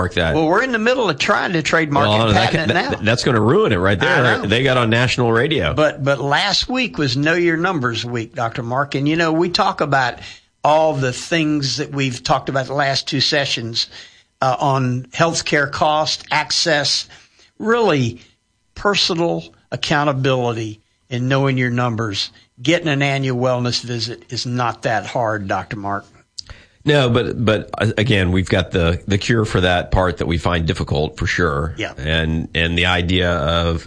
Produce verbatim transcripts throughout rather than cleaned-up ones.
trademark that. Well, we're in the middle of trying to trademark well, and that patent can, it now. That, that's going to ruin it right there. They got on national radio. But but last week was Know Your Numbers week, Doctor Mark. And, you know, we talk about all the things that we've talked about the last two sessions uh, on healthcare cost, access, really personal accountability and knowing your numbers. Getting an annual wellness visit is not that hard, Doctor Mark. No, but but again, we've got the the cure for that part that we find difficult for sure. Yeah. And and the idea of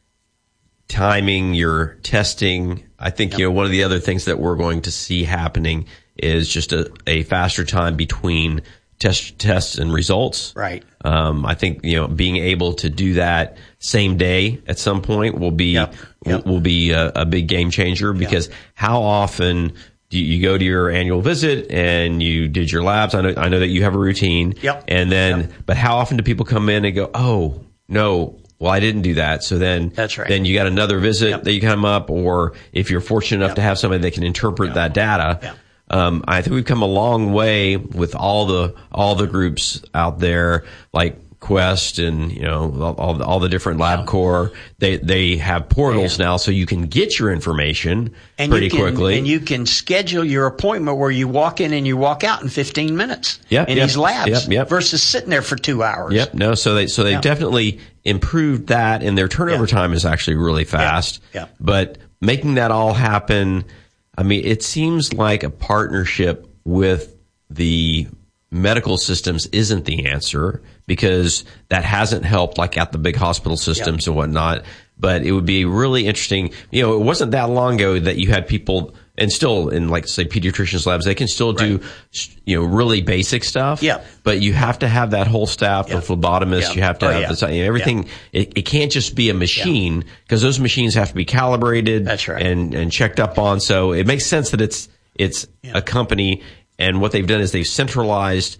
timing your testing, I think yep. you know one of the other things that we're going to see happening is just a, a faster time between test tests and results. Right. Um, I think you know being able to do that same day at some point will be yep. Yep. will be a, a big game changer because yep. how often do you go to your annual visit and you did your labs? I know I know that you have a routine. Yep. And then, yep. but how often do people come in and go, oh no, well I didn't do that. So then, that's right. Then you got another visit yep. that you come up, or if you're fortunate enough yep. to have somebody that can interpret yep. that data. Yep. Um, I think we've come a long way with all the all the groups out there, like Quest and you know all all the different LabCorp. They they have portals yeah. now, so you can get your information and pretty you can, quickly, and you can schedule your appointment where you walk in and you walk out in fifteen minutes. Yep, in yep, these labs, yep, yep. versus sitting there for two hours. Yep. No. So they so they yep. definitely improved that, and their turnover yep. time is actually really fast. Yep. Yep. But making that all happen, I mean, it seems like a partnership with the medical systems isn't the answer because that hasn't helped like at the big hospital systems yep. and whatnot. But it would be really interesting. You know, it wasn't that long ago that you had people, and still in like say pediatricians labs, they can still do, right. you know, really basic stuff. Yeah. But you have to have that whole staff, yep. the phlebotomist, yep. you have to oh, have yeah. the, you know, everything. Yeah. It, it can't just be a machine because yeah. those machines have to be calibrated That's right. and, and checked up on. So it makes sense that it's, it's yeah. a company. And what they've done is they've centralized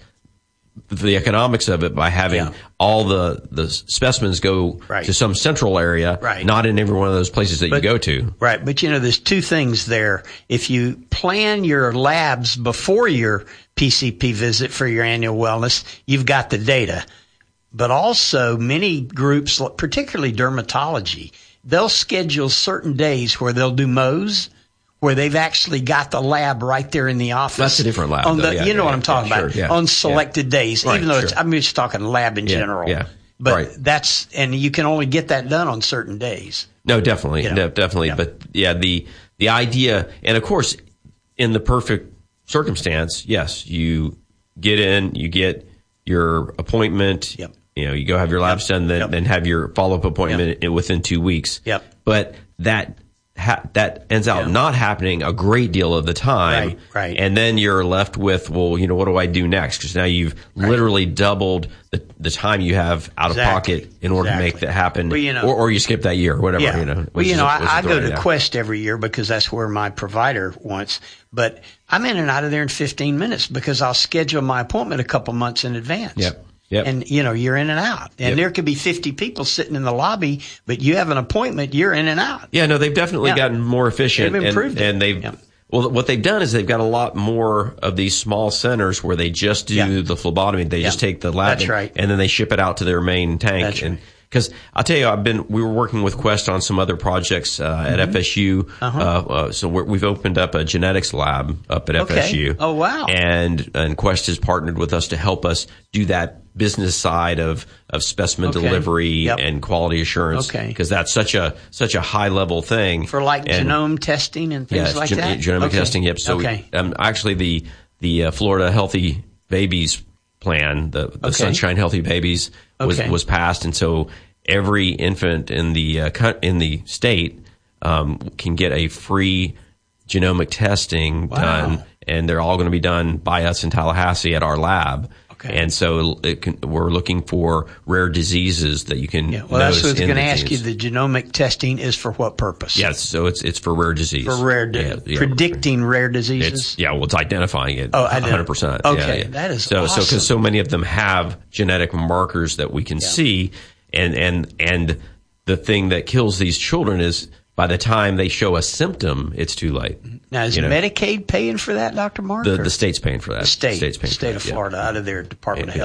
the economics of it by having yeah. all the, the specimens go right. to some central area, right. not in every one of those places that but, you go to. Right. But, you know, there's two things there. If you plan your labs before your P C P visit for your annual wellness, you've got the data. But also many groups, particularly dermatology, they'll schedule certain days where they'll do M O S, where they've actually got the lab right there in the office. That's a different lab. On the, though, yeah, you know yeah, what I'm talking yeah, about. Sure, yeah, on selected yeah. days, right, even though sure. it's, I'm just talking lab in yeah, general. Yeah, but right. that's, and you can only get that done on certain days. No, definitely. You know? No, definitely. Yeah. But yeah, the, the idea, and of course, in the perfect circumstance, yes, you get in, you get your appointment. Yep. You know, you go have your labs yep. done, then, yep. then have your follow-up appointment yep. within two weeks. Yep. But that ha- that ends out yeah. not happening a great deal of the time. Right, right. And then you're left with, well, you know, what do I do next? Because now you've right. literally doubled the, the time you have out exactly. of pocket in order exactly. to make that happen. Well, you know, or, or you skip that year, or whatever, yeah. you know. Well, you is- know, I, is I go authority to now. Quest every year because that's where my provider wants. But I'm in and out of there in fifteen minutes because I'll schedule my appointment a couple months in advance. Yep. Yep. And, you know, you're in and out. And Yep. there could be fifty people sitting in the lobby, but you have an appointment, you're in and out. Yeah, no, they've definitely Yeah. gotten more efficient. They've improved and, it. and they've, Yeah. well, what they've done is they've got a lot more of these small centers where they just do Yeah. the phlebotomy. They Yeah. just take the lab That's and, right. and then they ship it out to their main tank. That's and, right. Because I'll tell you, I've been we were working with Quest on some other projects uh, at Mm-hmm. F S U. Uh-huh. Uh, uh, so we're, we've opened up a genetics lab up at Okay. F S U. Oh, wow. And and Quest has partnered with us to help us do that business side of of specimen Okay. delivery Yep. and quality assurance. Okay. Because that's such a such a high level thing For like And- genome testing and things Yes, like gen- that? genomic Okay. testing. Yep. So okay. we, um, actually, the the uh, Florida Healthy Babies plan, the, the Okay. Sunshine Healthy Babies, was Okay. was passed, and so every infant in the uh, co- in the state um, can get a free genomic testing Wow. done, and they're all going to be done by us in Tallahassee at our lab. Okay. And so it can, we're looking for rare diseases that you can Yeah, well, that's notice what I was in going to the ask you. genes. The genomic testing is for what purpose? Yes, so it's it's for rare disease. For rare, di- Yeah, yeah. predicting rare diseases? It's, yeah, well, it's identifying it. Oh, one ident- hundred percent. Okay, yeah, yeah. that is so, awesome. So, because so many of them have genetic markers that we can Yeah. see, and and and the thing that kills these children is by the time they show a symptom, it's too late. Now, is You know, Medicaid paying for that, Doctor Mark? the or- the state's paying for that. The state, state's paying state for of that, yeah. Florida, out of their Department Yeah, of yeah. Health.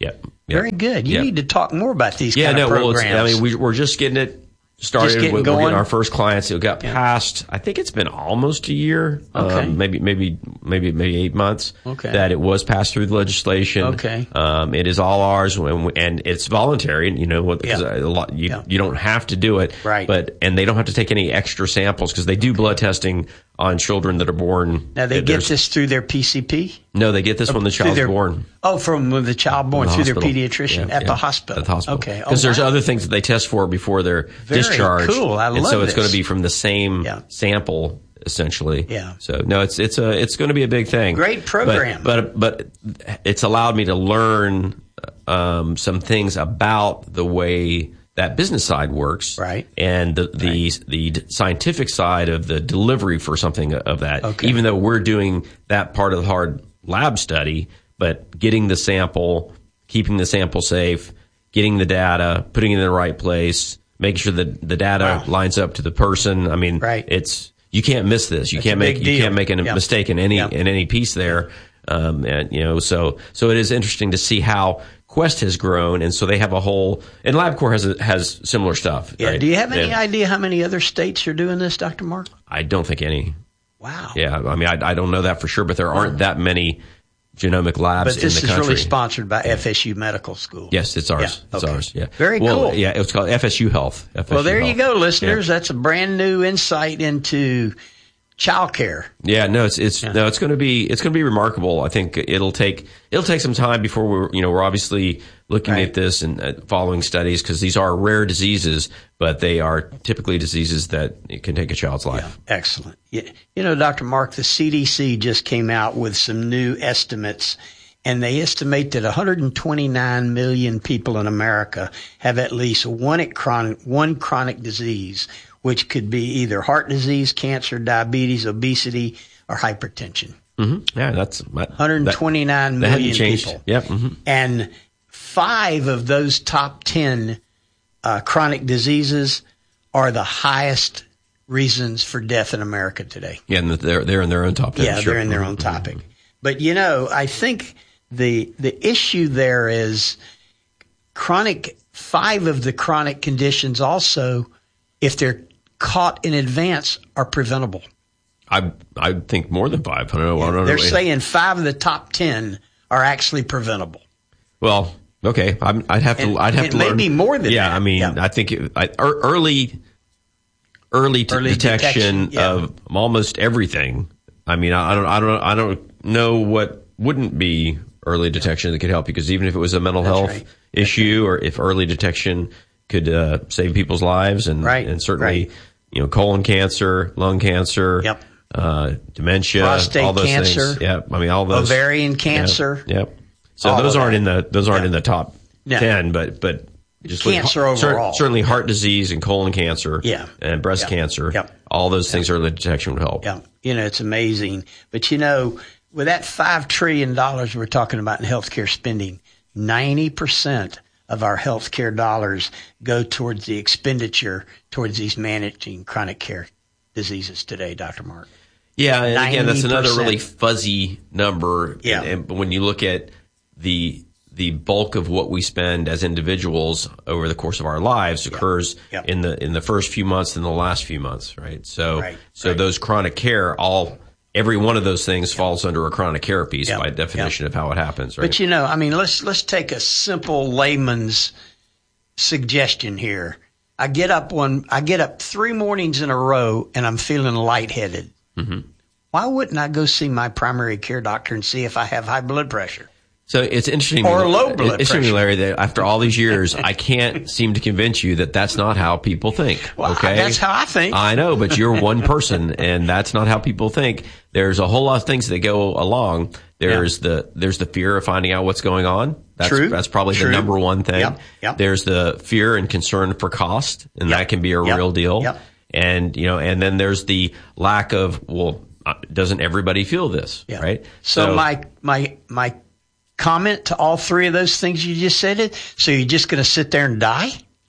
Yep. Yep. Very good. You yep. need to talk more about these yeah, kind no, of programs. Well, it's, I mean, we, we're just getting it started. Just getting we're, going. we're getting our first clients. It got Yeah. past, I think it's been almost a year. Okay. Um, maybe, maybe, maybe, maybe eight months. Okay. That it was passed through the legislation. Okay. Um, it is all ours, and, and it's voluntary. You know, what? Yeah. A lot, you, Yeah. you don't have to do it. Right. But, and they don't have to take any extra samples because they do blood testing on children that are born. Now, they get There's- this through their P C P? No, they get this when the Through child's their- born. Oh, from when the child born, The through their hospital. pediatrician Yeah, at yeah. the hospital. At the hospital. Okay. Because Oh, there's wow. other things that they test for before they're Very discharged. cool. I and love so it's this. going to be from the same Yeah. sample, essentially. Yeah. So no, it's it's a it's going to be a big thing. Great program. But but, but it's allowed me to learn um, some things about the way that business side works, Right. And the the, Right. the scientific side of the delivery for something of that. Okay. Even though we're doing that part of the hard lab study, but getting the sample, keeping the sample safe, getting the data, putting it in the right place, making sure that the data Wow. lines up to the person. I mean, Right. it's you can't miss this. You That's a can't make big you deal. can't make a Yeah. mistake in any Yeah. in any piece there. Um, and you know, so so it is interesting to see how Quest has grown, and so they have a whole, and LabCorp has a, has similar stuff. Yeah. Right? Do you have any Yeah. idea how many other states are doing this, Doctor Mark? I don't think any. Wow. Yeah, I mean, I, I don't know that for sure, but there aren't that many genomic labs But this in the is country. really sponsored by F S U Medical School. Yes, it's ours. Yeah, It's okay. ours. Yeah. Very well, cool. Yeah, it's called F S U Health. F S U Well, there you Health. go, listeners. Yeah. That's a brand new insight into childcare. Yeah, no, it's it's no, it's going to be it's going to be remarkable. I think it'll take it'll take some time before we're you know we're obviously looking Right. at this and uh, following studies because these are rare diseases, but they are typically diseases that it can take a child's life. Excellent. You, you know, Doctor Mark, the C D C just came out with some new estimates, and they estimate that one hundred twenty-nine million people in America have at least one chronic, one chronic disease, which could be either heart disease, cancer, diabetes, obesity, or hypertension. Mm-hmm. Yeah, that's one hundred twenty-nine that, that million hadn't changed. people. Yep. Mm-hmm. And five of those top ten uh, chronic diseases are the highest reasons for death in America today. Yeah, and they're they're in their own top ten. Yeah, sure. they're in their own topic. But, you know, I think the the issue there is chronic, five of the chronic conditions also, if they're caught in advance, are preventable. I I think more than five. I don't know. I don't They're know. saying five of the top ten are actually preventable. Well, okay. I'm, I'd have to. And I'd have it to may learn. be more than yeah, that. I mean, Yeah. I think it, I, er, early, early, t- Early detection, detection, yeah. of almost everything. I mean, I, I don't. I don't. I don't know what wouldn't be early detection that could help you because even if it was a mental That's health right. issue or if early detection could uh, save people's lives and Right, and certainly right. you know colon cancer, lung cancer, Yep. uh, dementia, Prostate all those cancer, things. Yeah, I mean all those ovarian cancer. Yep. yep. So All those of aren't that. in the those aren't Yeah. in the top Yeah. ten, but but just look- Cancer cer- overall. certainly heart disease and colon cancer, Yeah. and breast Yep. cancer, Yep. all those things early detection would help. Yeah, you know, it's amazing. But, you know, with that five trillion dollars we're talking about in healthcare spending, ninety percent of our healthcare dollars go towards the expenditure towards these managing chronic care diseases today, Doctor Mark. Yeah, and again, that's another ninety percent. really fuzzy number. Yeah. And, and when you look at the the bulk of what we spend as individuals over the course of our lives occurs Yep. in the in the first few months and the last few months, right? So Right, so right. those chronic care, all every one of those things falls under a chronic care piece Yep. by definition of how it happens, right? But, you know, I mean, let's let's take a simple layman's suggestion here. I get up one, I get up three mornings in a row and I'm feeling lightheaded. Mm-hmm. Why wouldn't I go see my primary care doctor and see if I have high blood pressure? So it's interesting, Or to me- low blood it's interesting, to me, pressure. Larry, that after all these years, I can't seem to convince you that that's not how people think. Well, okay, that's how I think. I know, but you're one person, and that's not how people think. There's a whole lot of things that go along. There's Yeah. the there's the fear of finding out what's going on. That's, True. That's probably True. the number one thing. Yep. Yep. There's the fear and concern for cost, and Yep. that can be a Yep. real deal. Yep. And you know, and then there's the lack of well, uh, doesn't everybody feel this? Yeah. Right. So, my my my comment to all three of those things you just said it. So you're just going to sit there and die?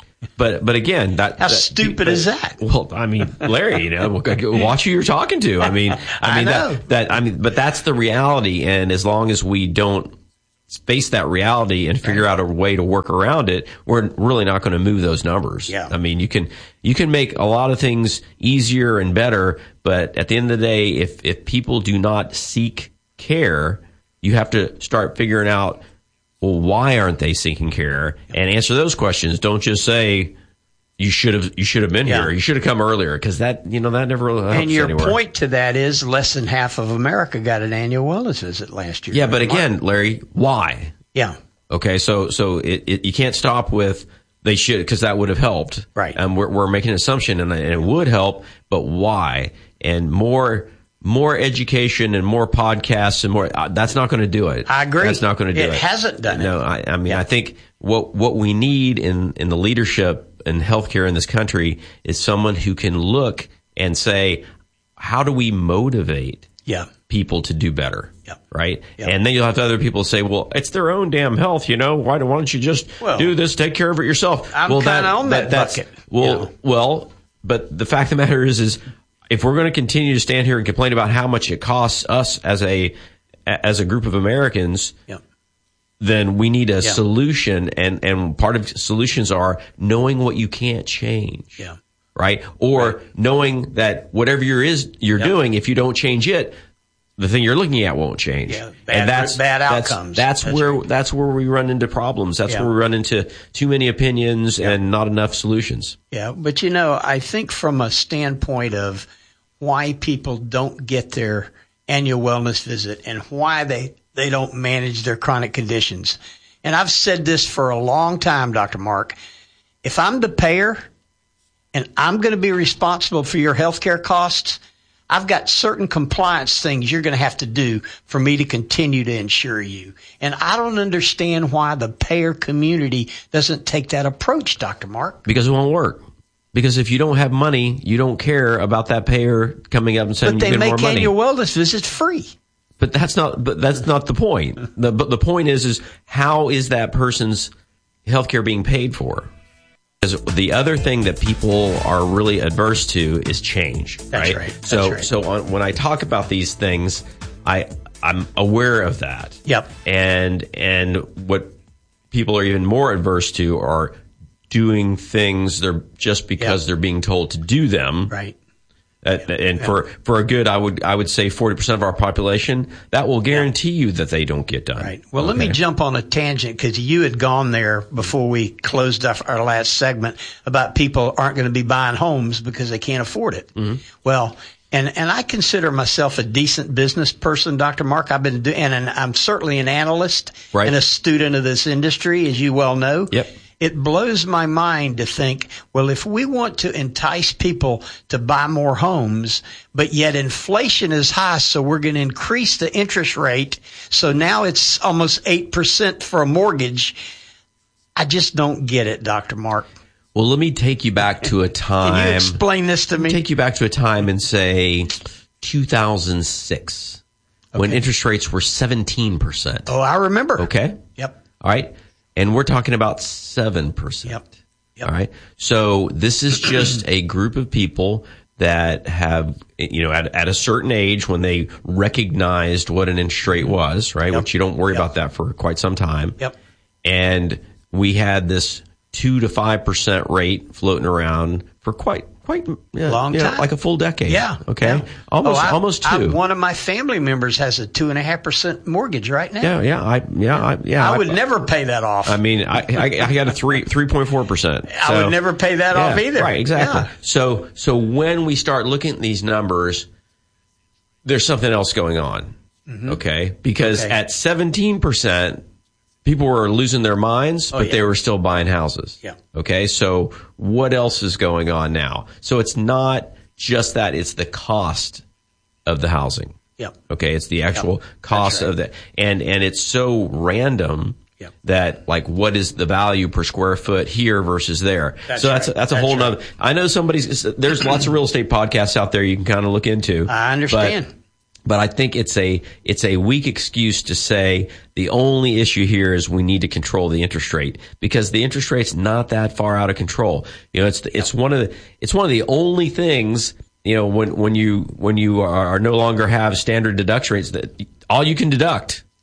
But but again, that How that- stupid is that? Well, I mean, Larry, you know, watch who you're talking to. I mean, I I mean know. that that I mean, but that's the reality. And as long as we don't face that reality and figure out a way to work around it, we're really not going to move those numbers. Yeah. I mean, you can you can make a lot of things easier and better, but at the end of the day, if if people do not seek care, you have to start figuring out, well, why aren't they seeking care, and answer those questions. Don't just say you should have you should have been Yeah. here, you should have come earlier, because that you know that never really helps And your anywhere. point to that is less than half of America got an annual wellness visit last year. Yeah, but again, Larry, why? Yeah. Okay, so so it, it, you can't stop with they should, because that would have helped. Right. Um, we're, we're making an assumption, and, and it would help, but why? And more more education and more podcasts and more. Uh, that's not going to do it. I agree. That's not going to do it. It hasn't done it. No, I, I mean, I think what what we need in in the leadership in healthcare in this country is someone who can look and say, how do we motivate Yeah. people to do better? Yep. Right? Yep. And then you'll have other people say, well, it's their own damn health, you know? Why, don't- why don't you just Well, do this, take care of it yourself? I'm well, kinda on that that's, bucket, Well, you know. well, but the fact of the matter is, is if we're going to continue to stand here and complain about how much it costs us as a, as a group of Americans, Yep. then we need a Yeah. solution. And, and part of solutions are knowing what you can't change. Yeah. Right? Or Right. knowing that whatever you're is you're Yep. doing, if you don't change it, the thing you're looking at won't change. Yeah, bad- and that's bad that's- outcomes. That's, That's where right. that's where we run into problems. That's Yeah. where we run into too many opinions and not enough solutions. Yeah, but you know, I think from a standpoint of why people don't get their annual wellness visit and why they, they don't manage their chronic conditions. And I've said this for a long time, Doctor Mark. If I'm the payer and I'm going to be responsible for your healthcare costs, I've got certain compliance things you're going to have to do for me to continue to insure you. And I don't understand why the payer community doesn't take that approach, Doctor Mark. Because it won't work. Because if you don't have money, you don't care about that payer coming up and saying But you they get more make money. annual wellness visits free. But that's not. But that's not the point. The but the point is is how is that person's healthcare being paid for? Because the other thing that people are really adverse to is change. That's right. right. That's so right. so on, when I talk about these things, I I'm aware of that. Yep. And and what people are even more adverse to are doing things they're just because Yep. they're being told to do them. Right. Uh, and for, for a good, I would I would say forty percent of our population, that will guarantee you that they don't get done. Right. Well, let me Okay. jump on a tangent because you had gone there before we closed off our last segment about people aren't going to be buying homes because they can't afford it. Mm-hmm. Well, and, and I consider myself a decent business person, Doctor Mark. I've been doing, and, and I'm certainly an analyst Right. and a student of this industry, as you well know. Yep. It blows my mind to think, well, if we want to entice people to buy more homes, but yet inflation is high, so we're going to increase the interest rate. So now it's almost eight percent for a mortgage. I just don't get it, Doctor Mark. Well, let me take you back to a time. Can you explain this to me? Take you back to a time in, say, two thousand six, when Okay. interest rates were seventeen percent. Oh, I remember. Okay? Yep. All right? And we're talking about seven percent. Yep. Yep. All right? So this is just a group of people that have, you know, at, at a certain age when they recognized what an interest rate was, right? Yep. Which you don't worry Yep. about that for quite some time. Yep. And we had this two to five percent rate floating around for quite, quite yeah, Long you know, time. like a full decade. Yeah. Okay. Yeah. Almost, Oh, I- almost I- two. one of my family members has a two and a half percent mortgage right now. yeah. Yeah. I, yeah. I, yeah. I would never pay that off. I mean, I, I, I got a three, three point four percent. I would never pay that off either. Right. Exactly. Yeah. So, so when we start looking at these numbers, there's something else going on. Okay. Because Okay. at seventeen percent, people were losing their minds, but Oh, yeah. they were still buying houses. Yeah. Okay. So what else is going on now? So it's not just that, it's the cost of the housing. Yep. Okay. It's the actual Yep. cost That's right. of the, and, and it's so random Yep. that like, what is the value per square foot here versus there? That's so that's, right. that's a That's whole right. nother, I know somebody's, there's lots of real estate podcasts out there you can kind of look into. I understand. But, but I think it's a, it's a weak excuse to say the only issue here is we need to control the interest rate, because the interest rate's not that far out of control. You know, it's, the, it's one of the, it's one of the only things, you know, when, when you, when you are, are no longer have standard deduction rates, that all you can deduct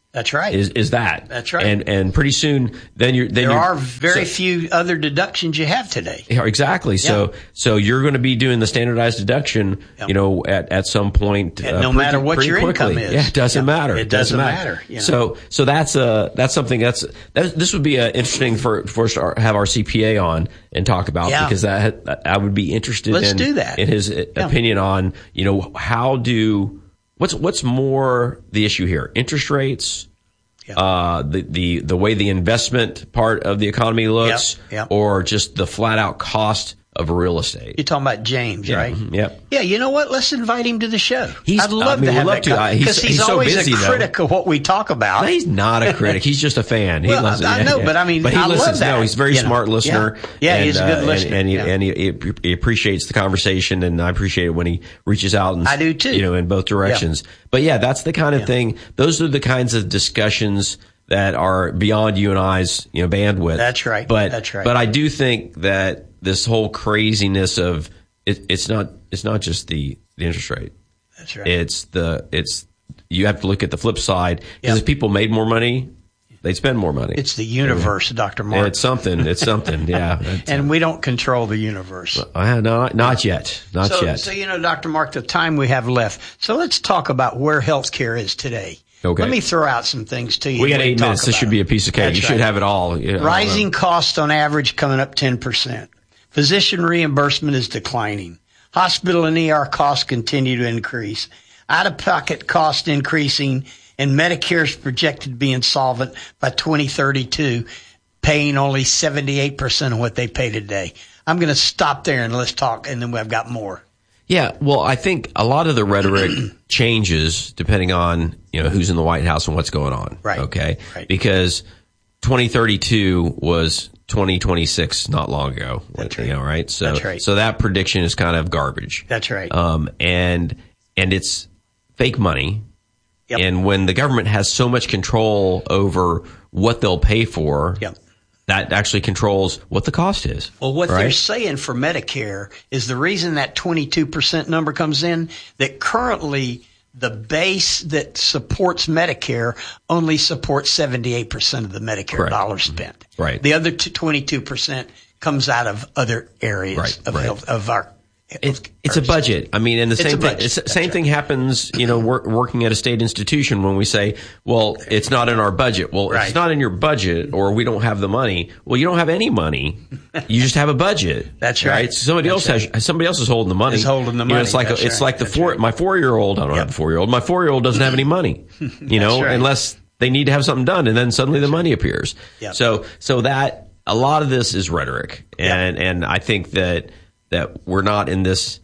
That's right. Is is that? That's right. And and pretty soon, then you're then there you're, are very so, few other deductions you have today. Yeah, exactly. Yeah. So so you're going to be doing the standardized deduction, yep. you know, at, at some point. Uh, no pretty, matter what your quickly. income is. Yeah, it doesn't yep. matter. It doesn't, doesn't matter. matter you know? So so that's uh that's something that's that, this would be uh, interesting for for us to have our C P A on and talk about yeah. because that I would be interested Let's in do that. in his yeah. opinion on, you know, how do what's what's more the issue here? Interest rates. Yeah. Uh, the, the, the way the investment part of the economy looks, yep, yep. or just the flat out cost of real estate. You're talking about James, yeah. right? Yep. Yeah, you know what? Let's invite him to the show. He's, I'd love I mean, to have love that to. Uh, because he's, he's, he's always so busy, a critic though. of what we talk about. No, he's not a critic. He's just a fan. He well, loves, I, I know, yeah, but I mean, but he I listens. love that. No, he's a very you smart know? listener. Yeah, yeah and, he's a good uh, listener, and, and, he, yeah. and he, he, he appreciates the conversation, and I appreciate it when he reaches out. And I do too. You know, in both directions. Yeah. But yeah, that's the kind of yeah. thing. Those are the kinds of discussions that are beyond you and I's, you know, bandwidth. That's right. But, That's right. But I do think that this whole craziness of it, it's not, it's not just the, the interest rate. That's right. It's the, it's, you have to look at the flip side because yep. if people made more money, they'd spend more money. It's the universe, yeah. Doctor Mark. It's something. It's something. Yeah. And we don't control the universe. Uh, not, not yet. Not so, yet. So, you know, Doctor Mark, the time we have left. So let's talk about where healthcare is today. Okay. Let me throw out some things to you. We got eight minutes. This should be a piece of cake. That's you should right. have it all. You know, Rising costs on average coming up ten percent. Physician reimbursement is declining. Hospital and E R costs continue to increase. Out-of-pocket cost increasing, and Medicare is projected to be insolvent by twenty thirty-two, paying only seventy-eight percent of what they pay today. I'm going to stop there and let's talk, and then we've got more. Yeah, well, I think a lot of the rhetoric changes depending on, you know, who's in the White House and what's going on. Right. Okay. Right. Because twenty thirty-two was twenty twenty-six not long ago. That's you right. know, right? So, That's right. so that prediction is kind of garbage. That's right. Um, and, and it's fake money. Yep. And when the government has so much control over what they'll pay for, yep. that actually controls what the cost is. Well, what right? they're saying for Medicare is the reason that twenty-two percent number comes in, that currently the base that supports Medicare only supports seventy-eight percent of the Medicare Correct. dollars spent. Right. The other twenty-two percent comes out of other areas right. of right. health, of our It's, it's a budget. I mean, and the it's same thing, it's, same right. thing happens, you know, work, working at a state institution when we say, well, it's not in our budget. Well, right. if it's not in your budget or we don't have the money, well, you don't have any money. You just have a budget. That's right. right? Somebody That's else right. has, somebody else is holding the money. Is holding the money. You know, it's like, That's it's right. like the That's four, right. my four-year-old, I don't yep. have a four-year-old. My four-year-old doesn't have any money, you know, right. unless they need to have something done and then suddenly That's the money right. appears. Yep. So, so that, a lot of this is rhetoric. And, yep. and I think that, that we're not in this,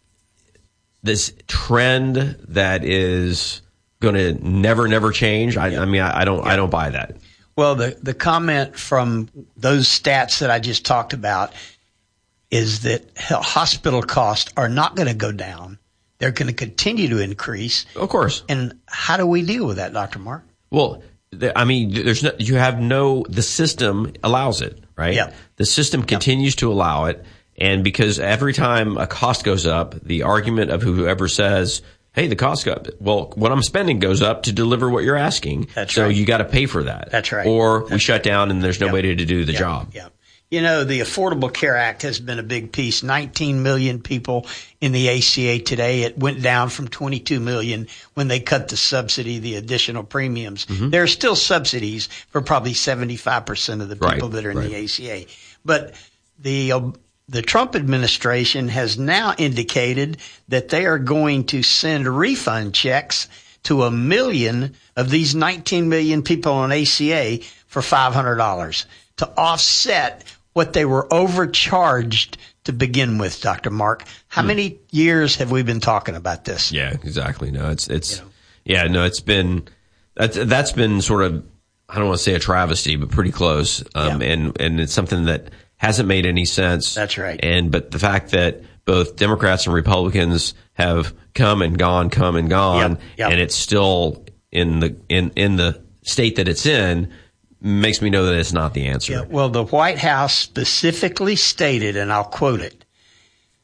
this trend that is going to never, never change. I, yeah. I mean, I, I don't, yeah. I don't buy that. Well, the, the comment from those stats that I just talked about is that hospital costs are not going to go down. They're going to continue to increase. Of course. And how do we deal with that, Doctor Mark? Well, I mean, there's no, you have no, the system allows it, right? Yeah. The system continues to allow it. And because every time a cost goes up, the argument of whoever says, hey, the cost go up. Well, what I'm spending goes up to deliver what you're asking. That's so right. you got to pay for that. That's right. Or That's we shut down and there's nobody yep. to do the yep. job. Yeah. You know, the Affordable Care Act has been a big piece. nineteen million people in the A C A today. It went down from twenty-two million when they cut the subsidy, the additional premiums. Mm-hmm. There are still subsidies for probably seventy-five percent of the people right. that are in right. the A C A. But the uh, the Trump administration has now indicated that they are going to send refund checks to a million of these nineteen million people on A C A for five hundred dollars to offset what they were overcharged to begin with, Doctor Mark. How hmm. many years have we been talking about this? Yeah, exactly. No, it's, it's, you know. yeah, no, it's been, that's, that's been sort of, I don't want to say a travesty, but pretty close. Um, yeah. and, and it's something that hasn't made any sense. That's right. And, but the fact that both Democrats and Republicans have come and gone, come and gone, yep. Yep. and it's still in the, in, in the state that it's in, makes me know that it's not the answer. Yeah, well, the White House specifically stated, and I'll quote it,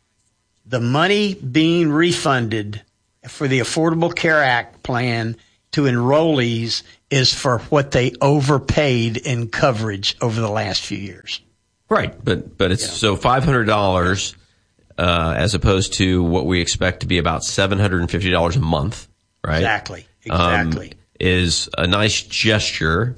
the money being refunded for the Affordable Care Act plan to enrollees is for what they overpaid in coverage over the last few years. Right, but but it's Yeah. so five hundred dollars uh, as opposed to what we expect to be about seven hundred and fifty dollars a month. Right, Exactly. Exactly. Um, is a nice gesture,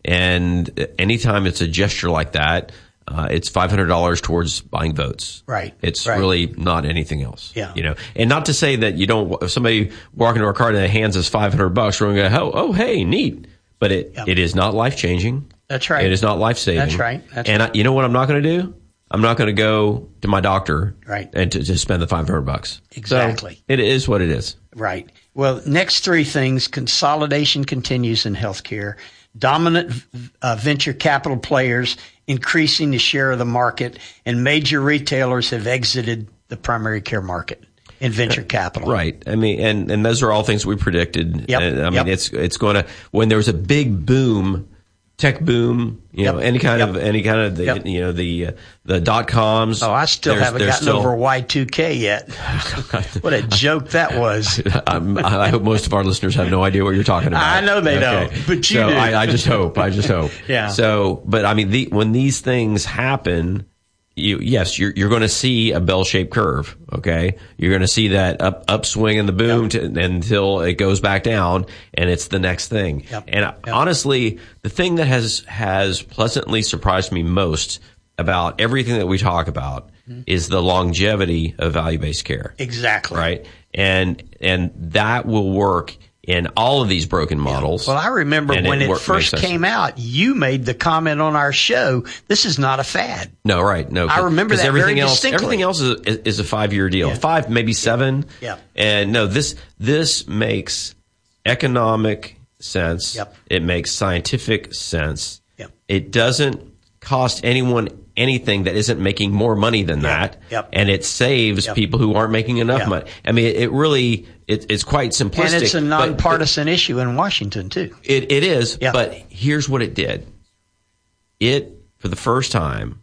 and anytime it's a gesture like that, uh, it's five hundred dollars towards buying votes. Right. It's right. really not anything else. Yeah. You know, and not to say that you don't. If somebody walking to our car and they hands us five hundred bucks, we're going to go, oh, oh, hey, neat. But it Yep. it is not life changing. That's right. It is not life saving. That's right. That's and right. I, you know what I'm not going to do? I'm not going to go to my doctor. Right. And to, to spend the five hundred bucks. Exactly. So it is what it is. Right. Well, next three things: consolidation continues in healthcare, dominant uh, venture capital players increasing the share of the market, and major retailers have exited the primary care market in venture capital. Right. I mean, and, and those are all things we predicted. Yep. And, I mean, Yep. it's it's going to when there was a big boom, tech boom, you know, Yep. any kind Yep. of any kind of the, Yep. you know the uh, the dot coms. Oh, I still there's- haven't there's gotten still, over Y two K yet. What a joke that was. I'm, I hope most of our listeners have no idea what you're talking about. I know they don't, but you so do. I, I just hope. I just hope. Yeah. So, but I mean, the, when these things happen, you yes, you're you're going to see a bell-shaped curve. Okay, you're going to see that up upswing in the boom Yep. to, until it goes back down, and it's the next thing. Yep. And Yep. honestly, the thing that has has pleasantly surprised me most about everything that we talk about mm-hmm. is the longevity of value-based care. Exactly. Right. And, and that will work in all of these broken models. Well, I remember And when it it, work- first makes sense. came out, you made the comment on our show, this is not a fad. No, right. No. I remember 'cause that everything very else, distinctly. everything else is, is, is a five year deal. Yeah. Five, maybe seven. Yeah. And no, this, this makes economic sense. Yep. It makes scientific sense. Yep. It doesn't cost anyone anything that isn't making more money than Yep. that. Yep. And it saves Yep. people who aren't making enough Yep. money. I mean, it really, it, it's quite simplistic. And it's a but- nonpartisan issue in Washington, too. It, it is, Yeah. but here's what it did. It, for the first time,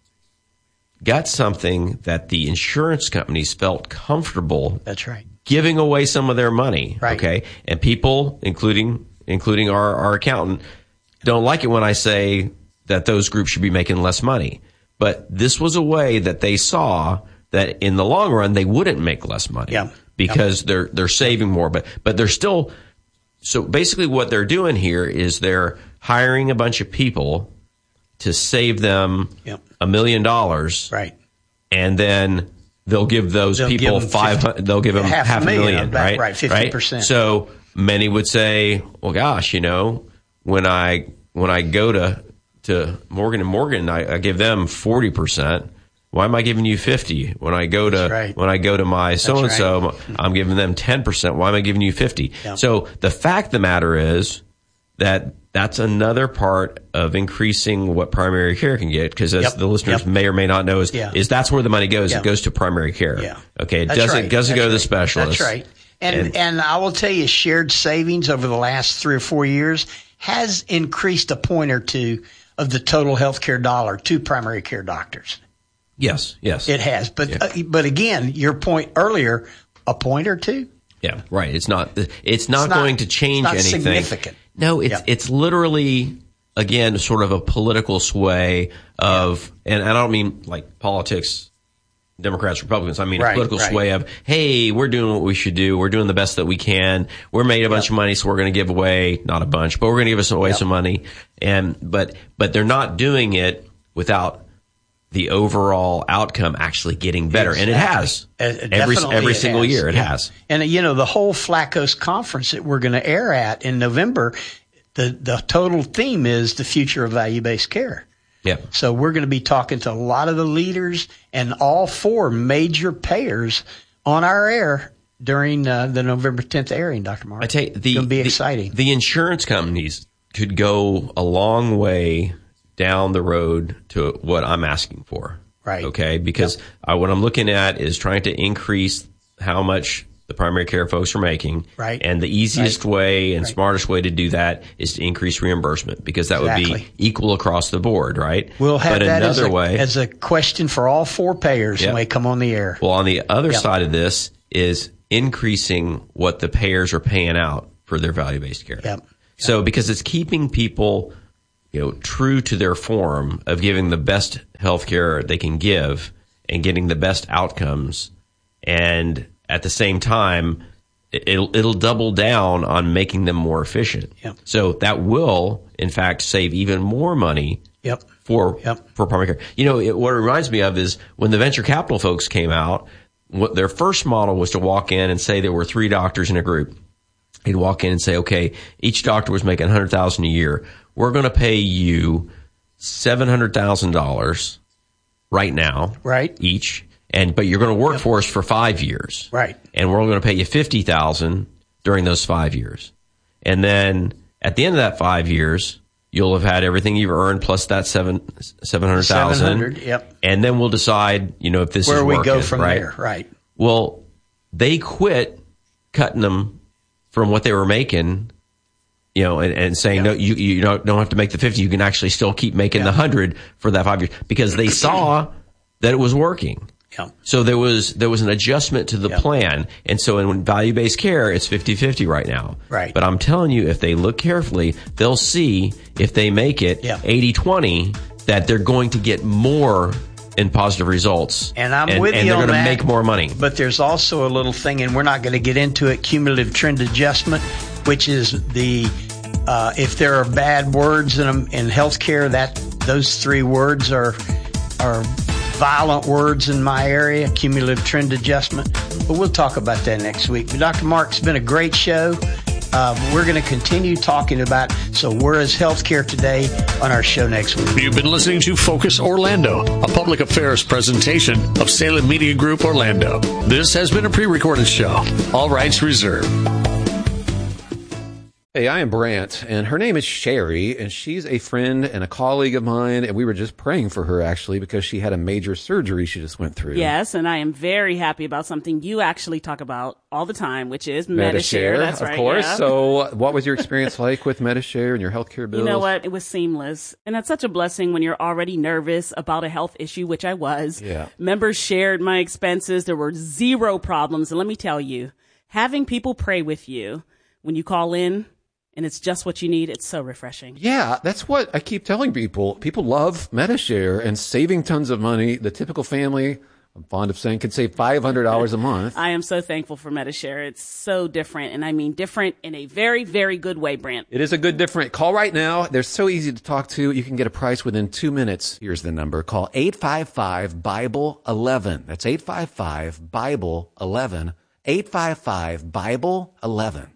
got something that the insurance companies felt comfortable That's right. giving away some of their money. Right. Okay. And people, including, including our, our accountant, don't like it when I say that those groups should be making less money. But this was a way that they saw that in the long run, they wouldn't make less money. Yeah. Because they're, they're saving more, but, but they're still, so basically what they're doing here is they're hiring a bunch of people to save them Yep. a million dollars. Right. And then they'll give those They'll people give them five, fifty they'll give them half half, a a million, million, about- right? right, fifty percent. So many would say, well, gosh, you know, when I, when I go to, to Morgan and Morgan, I, I give them forty percent. Why am I giving you fifty? When I go to, That's right. when I go to my so-and-so, right. I'm giving them ten percent. Why am I giving you fifty? Yeah. So the fact of the matter is that that's another part of increasing what primary care can get, because as Yep. the listeners Yep. may or may not know is, Yeah. is that's where the money goes. Yeah. It goes to primary care. Yeah. Okay. It That's doesn't, right. doesn't That's go to the right. specialist. That's right. And, And- and I will tell you, shared savings over the last three or four years has increased a point or two of the total healthcare dollar to primary care doctors. Yes. Yes. It has. But, Yeah. uh, but again, your point earlier, a point or two? Yeah, right. It's not. It's not not- going to change it's not anything. significant. No, it's Yeah. it's literally again sort of a political sway of, and I don't mean like politics, Democrats, Republicans. I mean Right, a political right. sway of, hey, we're doing what we should do. We're doing the best that we can. We're made a bunch Yep. of money, so we're going to give away not a bunch, but we're going to give us away Yep. some money. And but but they're not doing it without the overall outcome actually getting better, and it has Uh, every definitely every it single has. year. It Yeah. has. And, uh, you know, the whole Flacco's conference that we're going to air at in November, the, the total theme is the future of value-based care. Yeah. So we're going to be talking to a lot of the leaders and all four major payers on our air during uh, the November tenth airing, Doctor Mark. I tell you, the, it's going to be the- exciting. The insurance companies could go a long way down the road to what I'm asking for. Right. Okay. Because I, what I'm looking at is trying to increase how much the primary care folks are making. Right. And the easiest Right. way and Right. smartest way to do that is to increase reimbursement, because that would Exactly. be equal across the board, right? We'll have but that as another a, way, as a question for all four payers Yep. when they come on the air. well, on the other Yep. side of this is increasing what the payers are paying out for their value-based care. Yep. So because it's keeping people, you know, true to their form of giving the best health care they can give and getting the best outcomes. And at the same time, it'll, it'll double down on making them more efficient. Yep. So that will, in fact, save even more money Yep. for Yep. for primary care. You know, it, what it reminds me of is when the venture capital folks came out, what their first model was to walk in and say there were three doctors in a group. He'd walk in and say, okay, each doctor was making one hundred thousand dollars a year. We're going to pay you seven hundred thousand dollars right now. Right. Each. And, but you're going to work Yep. for us for five years. Right. And we're only going to pay you fifty thousand dollars during those five years. And then at the end of that five years, you'll have had everything you've earned plus that seven, seven hundred thousand. seven hundred, yep. And then we'll decide, you know, if this Where is we working, go from right? there. Right. Well, they quit cutting them from what they were making, you know, and, and saying, Yeah. no, you, you don't, don't have to make the fifty. You can actually still keep making Yeah. the hundred for that five years because they saw that it was working. Yeah. So there was, there was an adjustment to the Yeah. plan. And so in value-based care, it's fifty-fifty right now. Right. But I'm telling you, if they look carefully, they'll see if they make it Yeah. eighty twenty that they're going to get more in positive results. And I'm and, with and you they're on going to that. make more money. But there's also a little thing, and we're not going to get into it, cumulative trend adjustment, which is the, uh, if there are bad words in, in healthcare, that those three words are, are violent words in my area, cumulative trend adjustment. But we'll talk about that next week. But Doctor Mark, it's been a great show. Uh, we're going to continue talking about, so where is healthcare today on our show next week. You've been listening to Focus Orlando, a public affairs presentation of Salem Media Group Orlando. This has been a pre-recorded show. All rights reserved. Hey, I am Brant, and her name is Sherry, and she's a friend and a colleague of mine, and we were just praying for her, actually, because she had a major surgery she just went through. Yes, and I am very happy about something you actually talk about all the time, which is Medi-Share. Medi-Share, That's of right, course. yeah. So what was your experience like with Medi-Share and your healthcare bills? You know what? It was seamless. And that's such a blessing when you're already nervous about a health issue, which I was. Yeah. Members shared my expenses. There were zero problems. And let me tell you, having people pray with you when you call in, and it's just what you need, it's so refreshing. Yeah, that's what I keep telling people. People love Medi-Share and saving tons of money. The typical family, I'm fond of saying, can save five hundred dollars a month. I am so thankful for Medi-Share. It's so different, and I mean different in a very, very good way, Brant. It is a good different. Call right now. They're so easy to talk to. You can get a price within two minutes. Here's the number. Call eight five five, Bible eleven. That's eight five five, Bible eleven. eight five five, Bible eleven.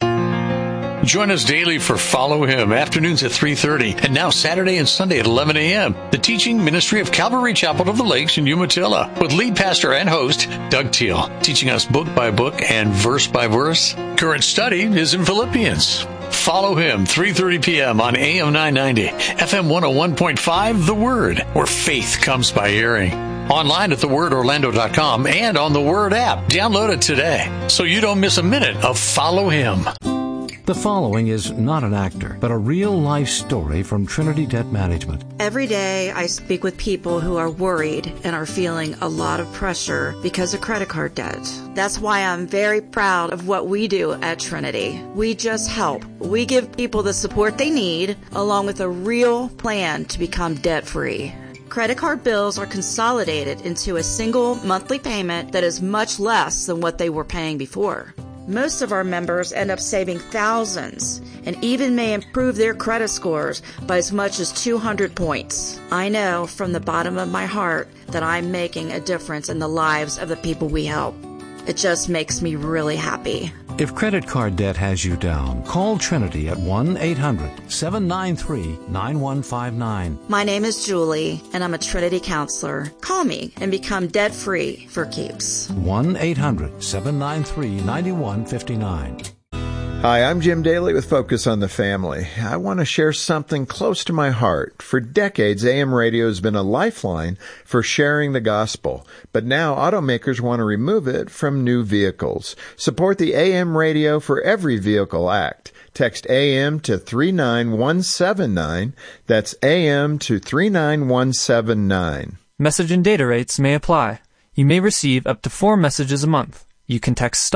Join us daily for Follow Him, afternoons at three thirty, and now Saturday and Sunday at eleven a.m. The teaching ministry of Calvary Chapel of the Lakes in Umatilla, with lead pastor and host Doug Teal, teaching us book by book and verse by verse. Current study is in Philippians. Follow Him, three thirty p.m. on A M nine ninety, F M one oh one point five, The Word, where faith comes by hearing. Online at the word orlando dot com and on the Word app. Download it today so you don't miss a minute of Follow Him. The following is not an actor, but a real-life story from Trinity Debt Management. Every day I speak with people who are worried and are feeling a lot of pressure because of credit card debt. That's why I'm very proud of what we do at Trinity. We just help. We give people the support they need, along with a real plan to become debt-free. Credit card bills are consolidated into a single monthly payment that is much less than what they were paying before. Most of our members end up saving thousands and even may improve their credit scores by as much as two hundred points. I know from the bottom of my heart that I'm making a difference in the lives of the people we help. It just makes me really happy. If credit card debt has you down, call Trinity at one eight hundred, seven nine three, nine one five nine. My name is Julie, and I'm a Trinity counselor. Call me and become debt-free for keeps. one eight hundred, seven nine three, nine one five nine. Hi, I'm Jim Daly with Focus on the Family. I want to share something close to my heart. For decades, A M radio has been a lifeline for sharing the gospel, but now automakers want to remove it from new vehicles. Support the A M Radio for Every Vehicle Act. Text A M to three nine one seven nine. That's A M to three nine one seven nine. Message and data rates may apply. You may receive up to four messages a month. You can text STOP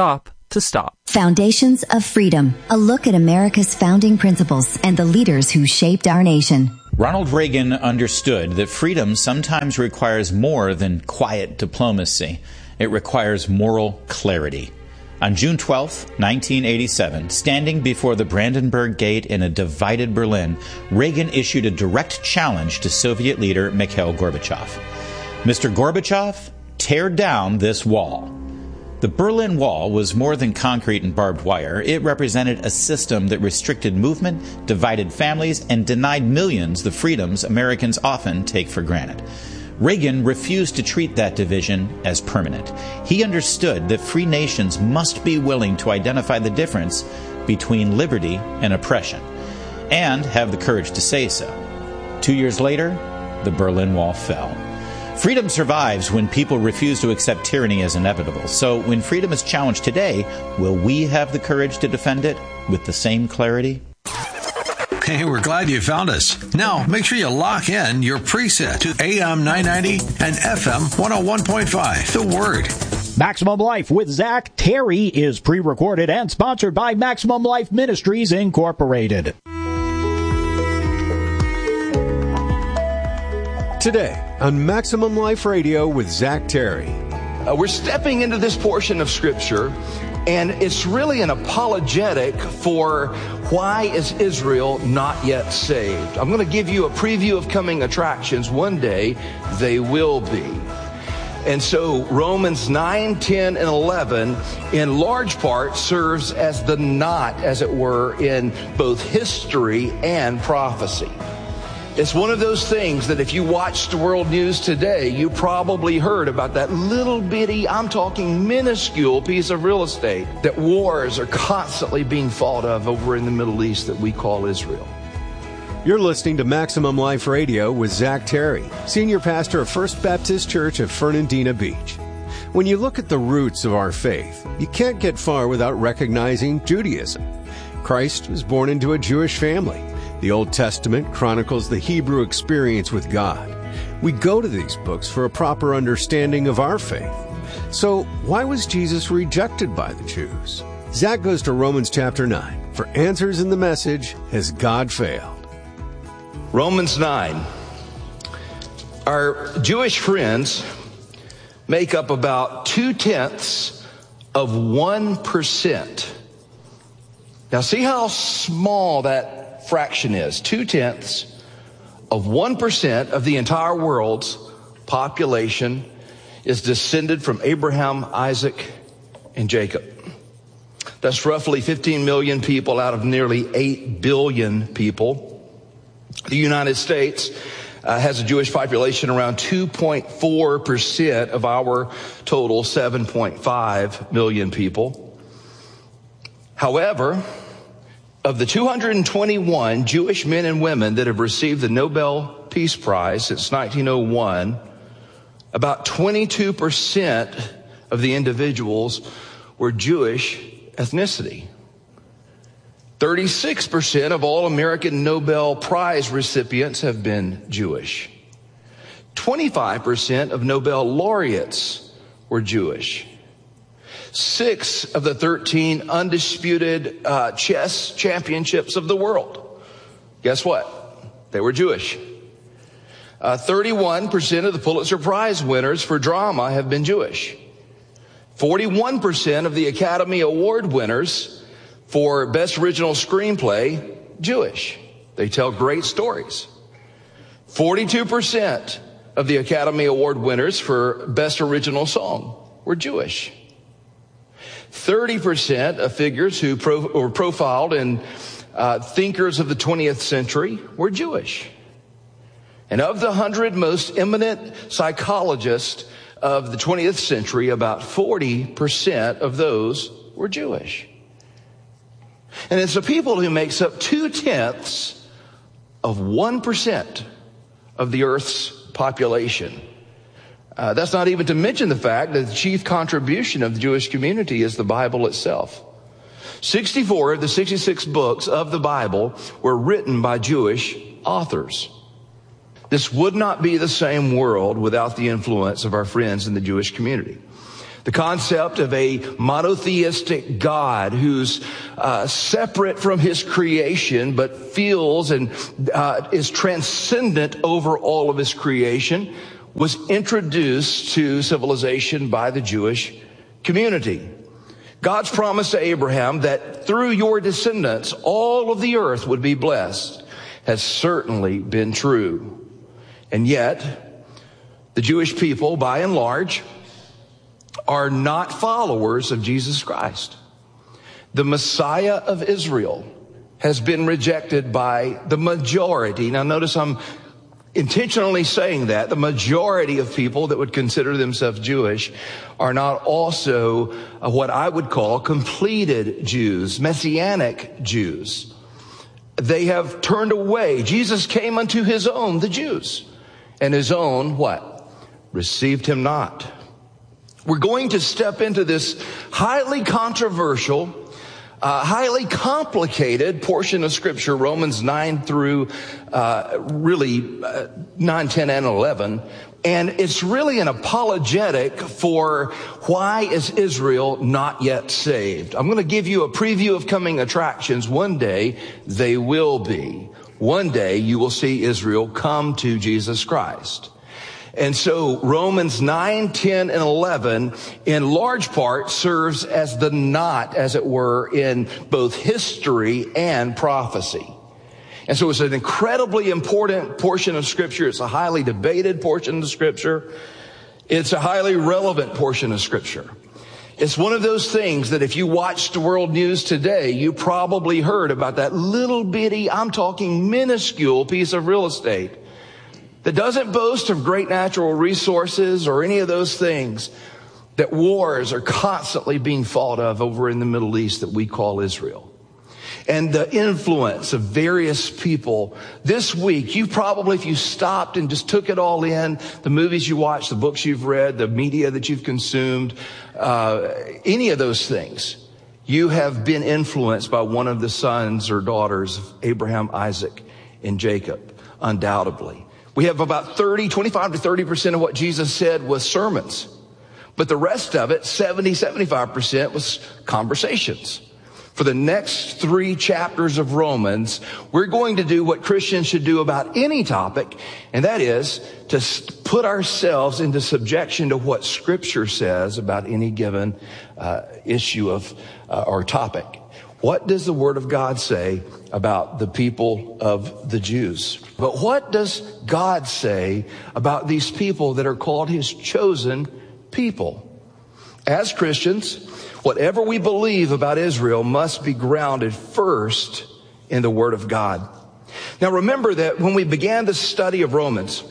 to stop. Foundations of Freedom, a look at America's founding principles and the leaders who shaped our nation. Ronald Reagan understood that freedom sometimes requires more than quiet diplomacy. It requires moral clarity. On June twelfth, nineteen eighty-seven, standing before the Brandenburg Gate in a divided Berlin, Reagan issued a direct challenge to Soviet leader Mikhail Gorbachev. Mister Gorbachev, tear down this wall. The Berlin Wall was more than concrete and barbed wire. It represented a system that restricted movement, divided families, and denied millions the freedoms Americans often take for granted. Reagan refused to treat that division as permanent. He understood that free nations must be willing to identify the difference between liberty and oppression, and have the courage to say so. Two years later, the Berlin Wall fell. Freedom survives when people refuse to accept tyranny as inevitable. So when freedom is challenged today, will we have the courage to defend it with the same clarity? Hey, we're glad you found us. Now, make sure you lock in your preset to A M nine ninety and F M one oh one point five. The Word. Maximum Life with Zach Terry is pre-recorded and sponsored by Maximum Life Ministries, Incorporated. Today on Maximum Life Radio with Zach Terry. Uh, we're stepping into this portion of Scripture, and it's really an apologetic for why is Israel not yet saved. I'm going to give you a preview of coming attractions. One day they will be. And so Romans nine, ten, and eleven in large part serves as the knot, as it were, in both history and prophecy. It's one of those things that if you watched the world news today, you probably heard about that little bitty, I'm talking minuscule piece of real estate that wars are constantly being fought of over in the Middle East that we call Israel. You're listening to Maximum Life Radio with Zach Terry, Senior Pastor of First Baptist Church of Fernandina Beach. When you look at the roots of our faith, you can't get far without recognizing Judaism. Christ was born into a Jewish family. The Old Testament chronicles the Hebrew experience with God. We go to these books for a proper understanding of our faith. So why was Jesus rejected by the Jews? Zach goes to Romans chapter nine for answers in the message, Has God Failed? Romans nine. Our Jewish friends make up about two-tenths of one percent. Now see how small that fraction is. Two-tenths of one percent of the entire world's population is descended from Abraham, Isaac, and Jacob. That's roughly fifteen million people out of nearly eight billion people. The United States uh, has a Jewish population around two point four percent of our total seven point five million people. However, of the two hundred twenty-one Jewish men and women that have received the Nobel Peace Prize since nineteen oh one, about twenty-two percent of the individuals were Jewish ethnicity. thirty-six percent of all American Nobel Prize recipients have been Jewish. twenty-five percent of Nobel laureates were Jewish. Six of the thirteen undisputed uh, chess championships of the world, guess what? They were Jewish. Uh, thirty-one percent of the Pulitzer Prize winners for drama have been Jewish. forty-one percent of the Academy Award winners for Best Original Screenplay, Jewish. They tell great stories. forty-two percent of the Academy Award winners for Best Original Song were Jewish. thirty percent of figures who pro, were profiled in uh, thinkers of the twentieth century were Jewish. And of the one hundred most eminent psychologists of the twentieth century, about forty percent of those were Jewish. And it's the people who makes up two-tenths of one percent of the Earth's population. Uh, that's not even to mention the fact that the chief contribution of the Jewish community is the Bible itself. sixty-four of the sixty-six books of the Bible were written by Jewish authors. This would not be the same world without the influence of our friends in the Jewish community. The concept of a monotheistic God who's uh, separate from his creation but feels and uh, is transcendent over all of his creation was introduced to civilization by the Jewish community. God's promise to Abraham that through your descendants all of the earth would be blessed has certainly been true. And yet, the Jewish people, by and large, are not followers of Jesus Christ. The Messiah of Israel has been rejected by the majority. Now notice I'm intentionally saying that. The majority of people that would consider themselves Jewish are not also uh, what I would call completed Jews, Messianic Jews. They have turned away. Jesus came unto his own, the Jews, and his own, what? Received him not. We're going to step into this highly controversial, uh, highly complicated portion of Scripture, Romans nine through uh, really uh, nine, ten, and eleven. And it's really an apologetic for why is Israel not yet saved. I'm going to give you a preview of coming attractions. One day they will be. One day you will see Israel come to Jesus Christ. And so Romans nine, ten, and eleven in large part serves as the knot, as it were, in both history and prophecy. And so it's an incredibly important portion of Scripture. It's a highly debated portion of Scripture. It's a highly relevant portion of Scripture. It's one of those things that if you watched the world news today, you probably heard about that little bitty, I'm talking minuscule piece of real estate that doesn't boast of great natural resources or any of those things, that wars are constantly being fought of over in the Middle East that we call Israel. And the influence of various people. This week, you probably, if you stopped and just took it all in, the movies you watched, the books you've read, the media that you've consumed, uh, any of those things, you have been influenced by one of the sons or daughters of Abraham, Isaac, and Jacob, undoubtedly. We have about thirty, twenty-five to thirty percent of what Jesus said was sermons. But the rest of it, seventy, seventy-five percent was conversations. For the next three chapters of Romans, we're going to do what Christians should do about any topic, and that is to put ourselves into subjection to what Scripture says about any given uh, issue of uh, or topic. What does the Word of God say about the people of the Jews? But what does God say about these people that are called his chosen people? As Christians, whatever we believe about Israel must be grounded first in the Word of God. Now remember that when we began the study of Romans,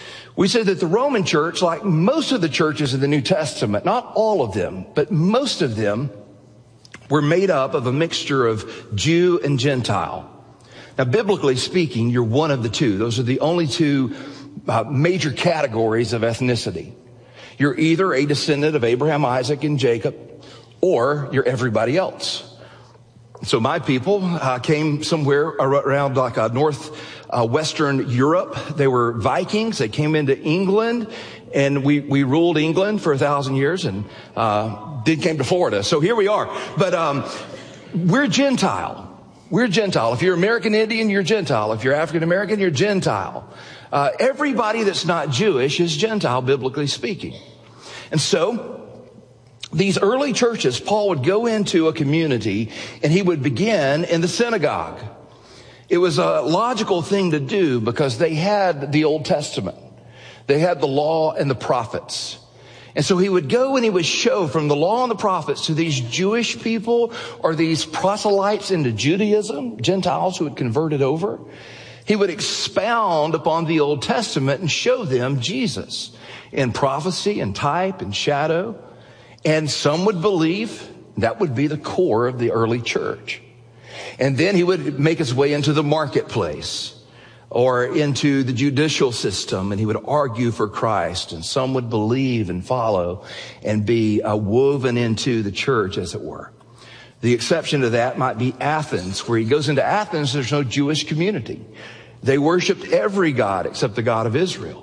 we said that the Roman church, like most of the churches in the New Testament, not all of them, but most of them, were made up of a mixture of Jew and Gentile. Now, biblically speaking, you're one of the two. Those are the only two uh, major categories of ethnicity. You're either a descendant of Abraham, Isaac, and Jacob, or you're everybody else. So my people uh, came somewhere around like uh, north uh, western Europe. They were Vikings. They came into England, and we, we ruled England for a thousand years, and uh, then came to Florida. So here we are. But um, we're Gentile. We're Gentile. If you're American Indian, you're Gentile. If you're African American, you're Gentile. Uh, everybody that's not Jewish is Gentile, biblically speaking. And so these early churches, Paul would go into a community and he would begin in the synagogue. It was a logical thing to do because they had the Old Testament. They had the law and the prophets. And so he would go and he would show from the law and the prophets to these Jewish people or these proselytes into Judaism, Gentiles who had converted over. He would expound upon the Old Testament and show them Jesus in prophecy and type and shadow. And some would believe that would be the core of the early church. And then he would make his way into the marketplace or into the judicial system, and he would argue for Christ. And some would believe and follow and be uh, woven into the church, as it were. The exception to that might be Athens, where he goes into Athens, there's no Jewish community. They worshiped every god except the God of Israel.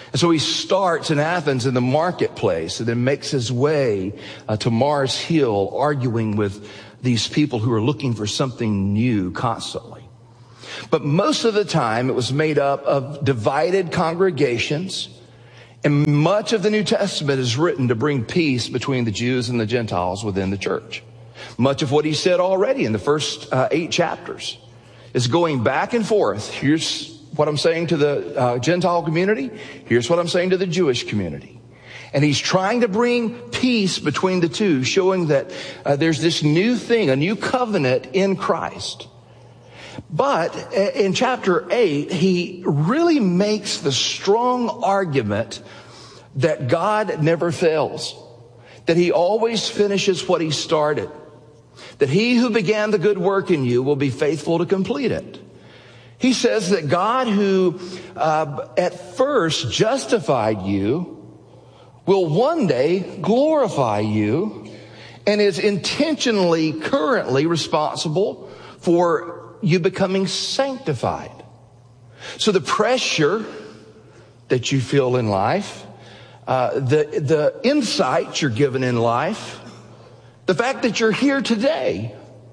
And so he starts in Athens in the marketplace and then makes his way uh, to Mars Hill, arguing with these people who are looking for something new constantly. But most of the time it was made up of divided congregations, and much of the New Testament is written to bring peace between the Jews and the Gentiles within the church. Much of what he said already in the first uh, eight chapters is going back and forth. Here's what I'm saying to the uh, Gentile community. Here's what I'm saying to the Jewish community. And he's trying to bring peace between the two, showing that uh, there's this new thing, a new covenant in Christ. But in chapter eight, he really makes the strong argument that God never fails, that he always finishes what he started, that he who began the good work in you will be faithful to complete it. He says that God who uh, at first justified you will one day glorify you and is intentionally, currently responsible for you becoming sanctified. So the pressure that you feel in life, uh, the, the insights you're given in life, the fact that you're here today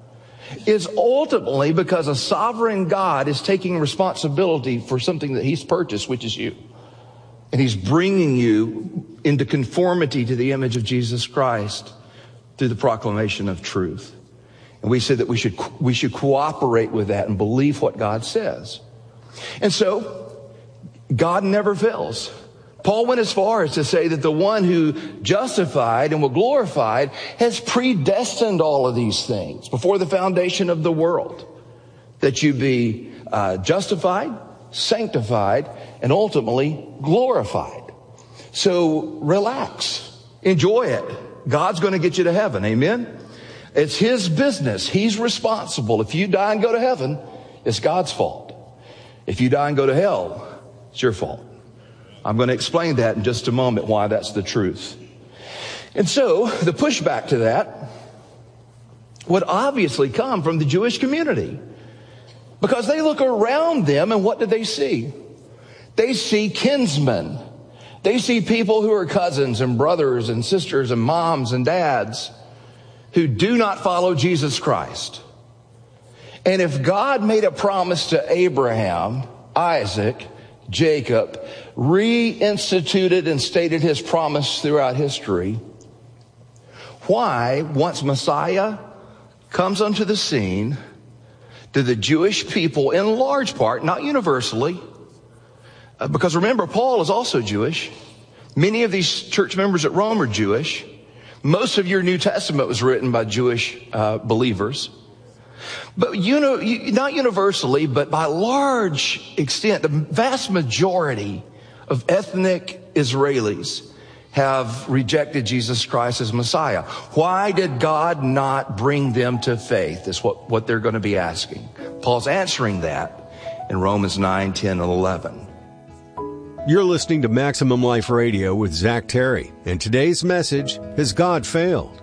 is ultimately because a sovereign God is taking responsibility for something that he's purchased, which is you. And he's bringing you into conformity to the image of Jesus Christ through the proclamation of truth. And we said that we should, we should cooperate with that and believe what God says. And so God never fails. Paul went as far as to say that the one who justified and will glorified has predestined all of these things before the foundation of the world, that you be uh, justified, sanctified, and ultimately glorified. So relax, enjoy it. God's going to get you to heaven. Amen. It's his business. He's responsible. If you die and go to heaven, it's God's fault. If you die and go to hell, it's your fault. I'm going to explain that in just a moment, why that's the truth. And so the pushback to that would obviously come from the Jewish community, because they look around them and what do they see? They see kinsmen. They see people who are cousins and brothers and sisters and moms and dads who do not follow Jesus Christ. And if God made a promise to Abraham, Isaac, Jacob, reinstituted and stated his promise throughout history, why, once Messiah comes onto the scene, do the Jewish people, in large part, not universally, uh, because remember, Paul is also Jewish. Many of these church members at Rome are Jewish. Most of your New Testament was written by Jewish uh, believers. But you know, not universally, but by large extent, the vast majority of ethnic Israelis have rejected Jesus Christ as Messiah. Why did God not bring them to faith? Is what, what they're going to be asking. Paul's answering that in Romans nine, ten, and eleven. You're listening to Maximum Life Radio with Zach Terry, and today's message, Has God Failed?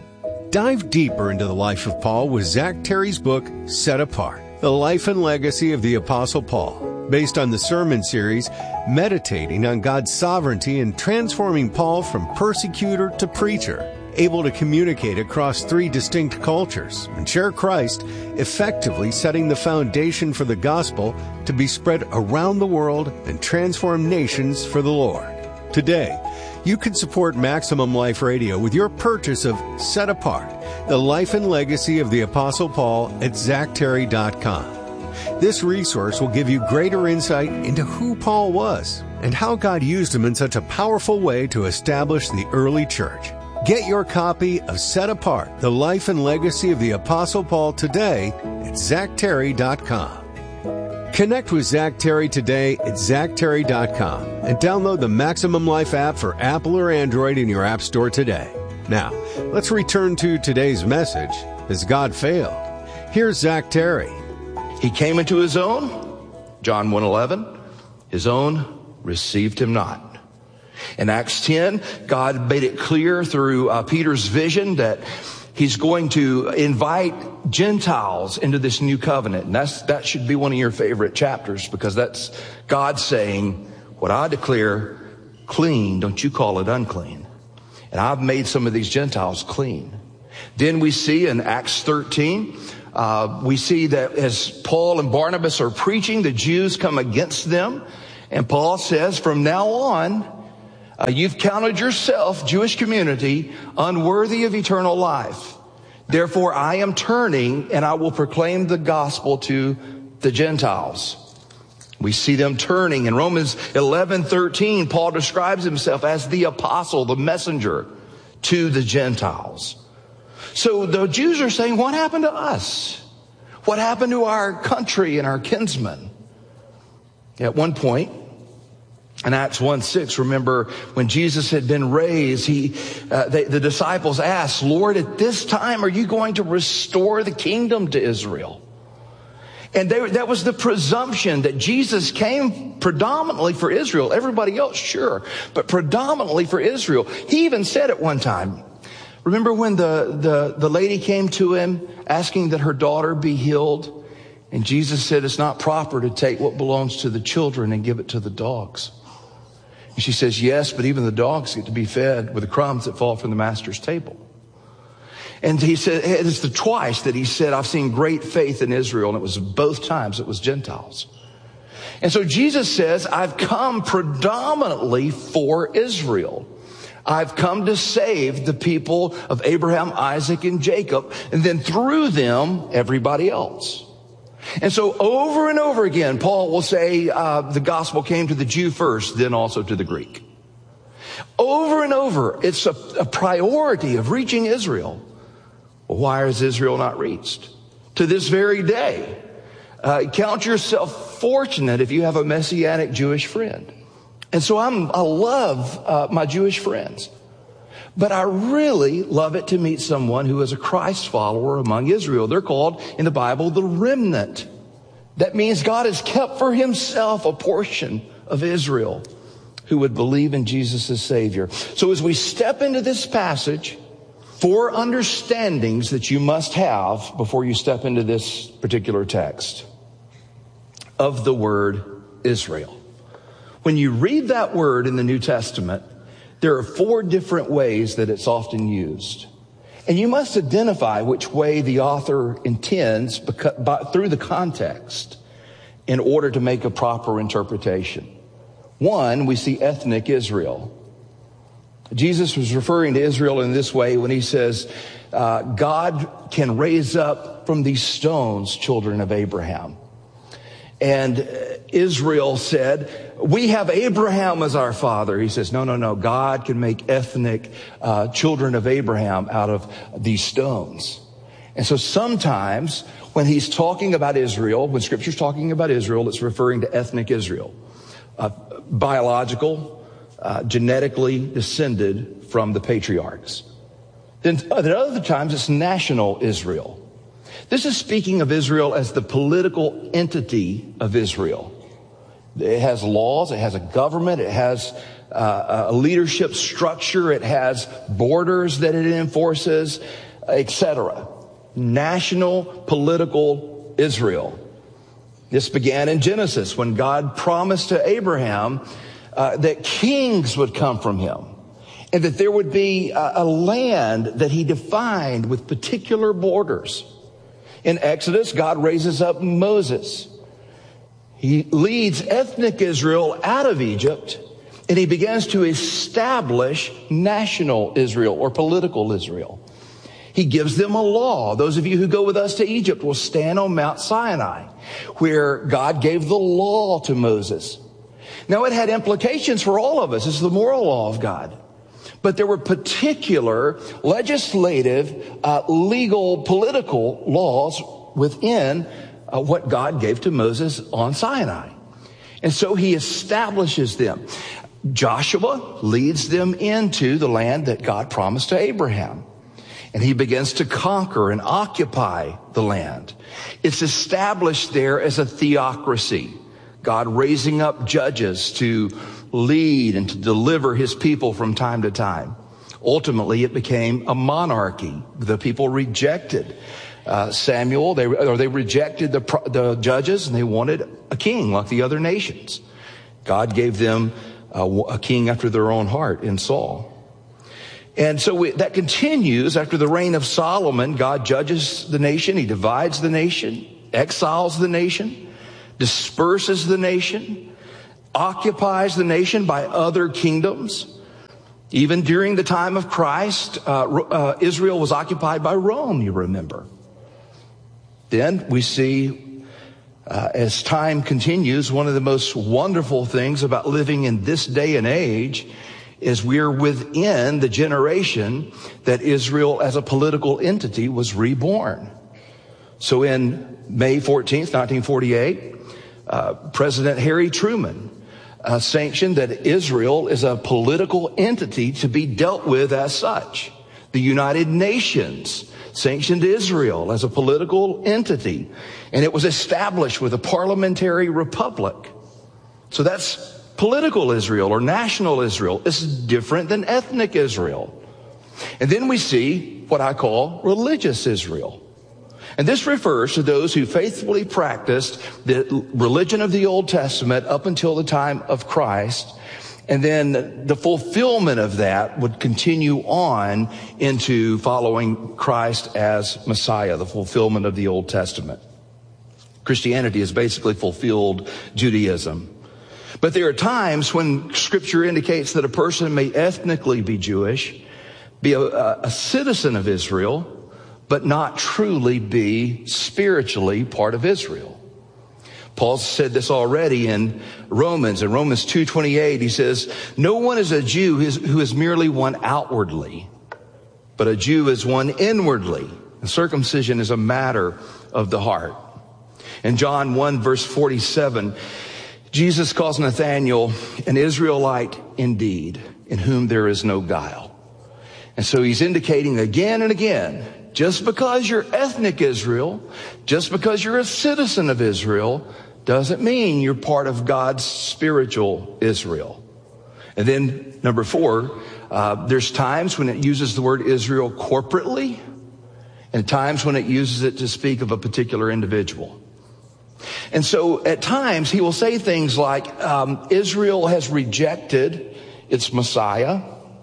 Dive deeper into the life of Paul with Zach Terry's book, Set Apart, The Life and Legacy of the Apostle Paul, based on the sermon series, meditating on God's sovereignty and transforming Paul from persecutor to preacher, able to communicate across three distinct cultures and share Christ, effectively setting the foundation for the gospel to be spread around the world and transform nations for the Lord. Today, you can support Maximum Life Radio with your purchase of Set Apart, The Life and Legacy of the Apostle Paul at zach terry dot com. This resource will give you greater insight into who Paul was and how God used him in such a powerful way to establish the early church. Get your copy of Set Apart, The Life and Legacy of the Apostle Paul today at zach terry dot com. Connect with Zach Terry today at zach terry dot com and download the Maximum Life app for Apple or Android in your app store today. Now, let's return to today's message, Has God Failed? Here's Zach Terry. He came into his own, John one eleven, his own received him not. In Acts ten, God made it clear through uh, Peter's vision that he's going to invite Gentiles into this new covenant. And that's, that should be one of your favorite chapters, because that's God saying, what I declare, clean, don't you call it unclean. And I've made some of these Gentiles clean. Then we see in Acts thirteen, uh, we see that as Paul and Barnabas are preaching, the Jews come against them. And Paul says, from now on, uh, you've counted yourself, Jewish community, unworthy of eternal life. Therefore, I am turning and I will proclaim the gospel to the Gentiles. We see them turning. In Romans eleven thirteen, Paul describes himself as the apostle, the messenger to the Gentiles. So the Jews are saying, what happened to us? What happened to our country and our kinsmen? At one point, in Acts one six, remember when Jesus had been raised, he, uh, they, the disciples asked, Lord, at this time, are you going to restore the kingdom to Israel? And they, that was the presumption that Jesus came predominantly for Israel. Everybody else, sure, but predominantly for Israel. He even said at one time, remember when the, the, the lady came to him asking that her daughter be healed? And Jesus said, it's not proper to take what belongs to the children and give it to the dogs. And she says, yes, but even the dogs get to be fed with the crumbs that fall from the master's table. And he said, it's the twice that he said, I've seen great faith in Israel. And it was both times it was Gentiles. And so Jesus says, I've come predominantly for Israel. I've come to save the people of Abraham, Isaac, and Jacob. And then through them, everybody else. And so over and over again, Paul will say uh, the gospel came to the Jew first, then also to the Greek. Over and over, it's a, a priority of reaching Israel. Well, why is Israel not reached? To this very day, uh, count yourself fortunate if you have a Messianic Jewish friend. And so I'm, I love uh, my Jewish friends. But I really love it to meet someone who is a Christ follower among Israel. They're called in the Bible the remnant. That means God has kept for himself a portion of Israel who would believe in Jesus as Savior. So as we step into this passage, four understandings that you must have before you step into this particular text of the word Israel. When you read that word in the New Testament, there are four different ways that it's often used. And you must identify which way the author intends because, by, through the context in order to make a proper interpretation. One, we see ethnic Israel. Jesus was referring to Israel in this way when he says, uh, God can raise up from these stones children of Abraham. And Israel said, we have Abraham as our father. He says, no, no, no. God can make ethnic uh, children of Abraham out of these stones. And so sometimes when he's talking about Israel, when Scripture's talking about Israel, it's referring to ethnic Israel, uh, biological, uh, genetically descended from the patriarchs. Then at other times it's national Israel. This is speaking of Israel as the political entity of Israel. It has laws, it has a government, it has uh, a leadership structure, it has borders that it enforces, et cetera. National political Israel. This began in Genesis when God promised to Abraham uh, that kings would come from him and that there would be a, a land that he defined with particular borders. In Exodus, God raises up Moses. He leads ethnic Israel out of Egypt, and he begins to establish national Israel or political Israel. He gives them a law. Those of you who go with us to Egypt will stand on Mount Sinai, where God gave the law to Moses. Now, it had implications for all of us. It's the moral law of God. But there were particular legislative, uh, legal, political laws within uh, what God gave to Moses on Sinai. And so he establishes them. Joshua leads them into the land that God promised to Abraham. And he begins to conquer and occupy the land. It's established there as a theocracy. God raising up judges to lead and to deliver his people from time to time. Ultimately, it became a monarchy. The people rejected uh, Samuel, they, or they rejected the, the judges, and they wanted a king like the other nations. God gave them uh, a king after their own heart in Saul. And so we, that continues after the reign of Solomon. God judges the nation. He divides the nation, exiles the nation, disperses the nation, occupies the nation by other kingdoms. Even during the time of Christ, uh, uh, Israel was occupied by Rome, you remember. Then we see, uh, as time continues, one of the most wonderful things about living in this day and age is we're within the generation that Israel as a political entity was reborn. So in May fourteenth, nineteen forty-eight, uh, President Harry Truman uh, sanctioned that Israel is a political entity to be dealt with as such. The United Nations sanctioned Israel as a political entity, and it was established with a parliamentary republic. So that's political Israel or national Israel. This is different than ethnic Israel. And then we see what I call religious Israel. And this refers to those who faithfully practiced the religion of the Old Testament up until the time of Christ. And then the fulfillment of that would continue on into following Christ as Messiah, the fulfillment of the Old Testament. Christianity has basically fulfilled Judaism. But there are times when Scripture indicates that a person may ethnically be Jewish, be a, a citizen of Israel, but not truly be spiritually part of Israel. Paul said this already in Romans. In Romans two twenty-eight, he says, "No one is a Jew who is merely one outwardly, but a Jew is one inwardly. And circumcision is a matter of the heart." In John one, verse forty-seven, Jesus calls Nathanael an Israelite indeed, in whom there is no guile. And so he's indicating again and again, just because you're ethnic Israel, just because you're a citizen of Israel, doesn't mean you're part of God's spiritual Israel. And then number four, uh, there's times when it uses the word Israel corporately, and times when it uses it to speak of a particular individual. And so at times he will say things like, um, Israel has rejected its Messiah.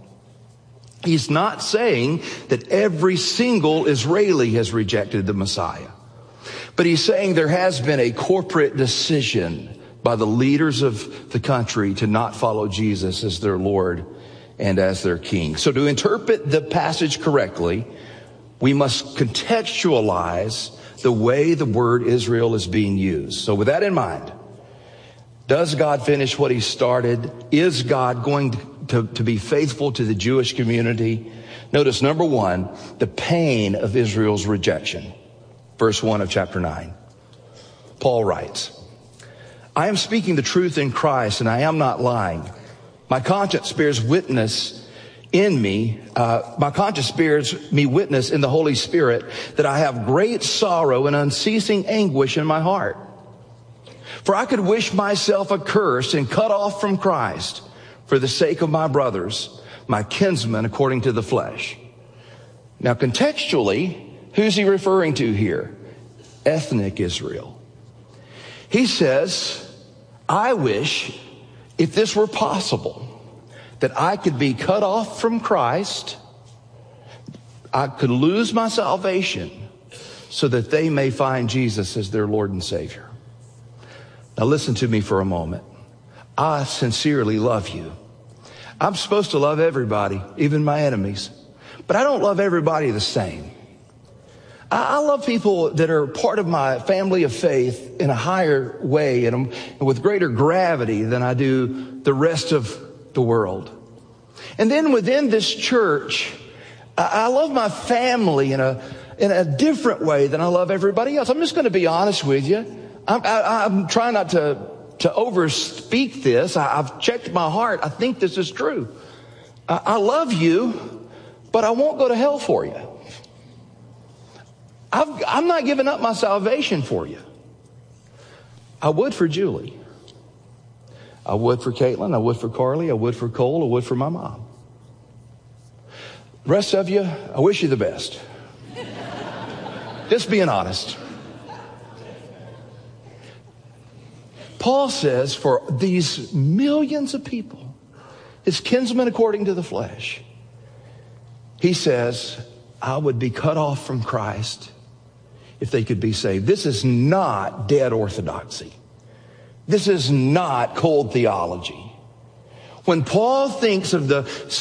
He's not saying that every single Israeli has rejected the Messiah. But he's saying there has been a corporate decision by the leaders of the country to not follow Jesus as their Lord and as their King. So to interpret the passage correctly, we must contextualize the way the word Israel is being used. So with that in mind, does God finish what he started? Is God going to, to, to be faithful to the Jewish community? Notice, number one, the pain of Israel's rejection. Verse one of chapter nine. Paul writes, "I am speaking the truth in Christ, and I am not lying. My conscience bears witness in me, uh, my conscience bears me witness in the Holy Spirit that I have great sorrow and unceasing anguish in my heart. For I could wish myself accursed and cut off from Christ for the sake of my brothers, my kinsmen according to the flesh." Now contextually, who's he referring to here? Ethnic Israel. He says, I wish, if this were possible, that I could be cut off from Christ, I could lose my salvation so that they may find Jesus as their Lord and Savior. Now listen to me for a moment. I sincerely love you. I'm supposed to love everybody, even my enemies, but I don't love everybody the same. I love people that are part of my family of faith in a higher way and with greater gravity than I do the rest of the world. And then within this church, I love my family in a in a different way than I love everybody else. I'm just going to be honest with you. I'm, I, I'm trying not to to overspeak this. I, I've checked my heart. I think this is true. I, I love you, but I won't go to hell for you. I've, I'm not giving up my salvation for you. I would for Julie. I would for Caitlin. I would for Carly. I would for Cole. I would for my mom. The rest of you, I wish you the best. Just being honest. Paul says for these millions of people his kinsman according to the flesh, he says, I would be cut off from Christ if they could be saved. This is not dead orthodoxy. This is not cold theology. When Paul thinks of the